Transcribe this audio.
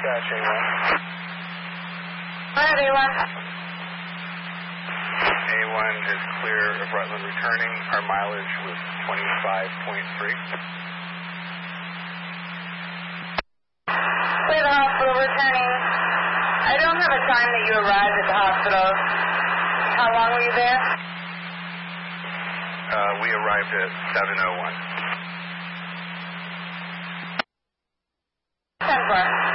Dispatch A1. Go ahead, A1. A1 is clear of Rutland returning. Our mileage was 25.3. Clear the hospital returning. I don't have a time that you arrived at the hospital. How long were you there? We arrived at 7:01. 10-4.